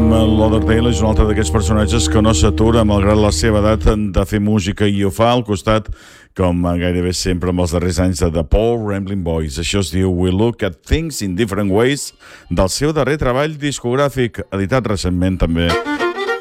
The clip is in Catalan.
Lauderdale és un altre d'aquests personatges que no s'atura malgrat la seva edat de fer música i ho fa al costat, com gairebé sempre amb els darrers anys de The Paul Rambling Boys. Això es diu We Look at Things in Different Ways, del seu darrer treball discogràfic, editat recentment també